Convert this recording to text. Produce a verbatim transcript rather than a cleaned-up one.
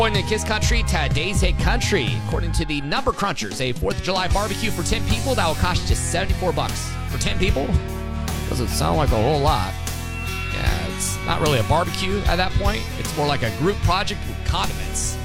Going to Kiss Country, today's hit country. According to the Number Crunchers, a fourth of July barbecue for ten people that will cost you seventy-four bucks. For ten people? Doesn't sound like a whole lot. Yeah, it's not really a barbecue at that point. It's more like a group project with condiments.